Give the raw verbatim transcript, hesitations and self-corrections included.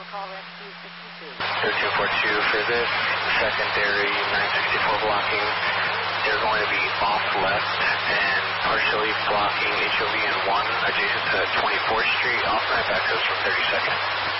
call rescue sixty-two. thirteen forty-two for this, secondary nine sixty-four blocking. They're going to be off left and partially blocking H O V N one adjacent to twenty-fourth Street, off ramp access from thirty-second.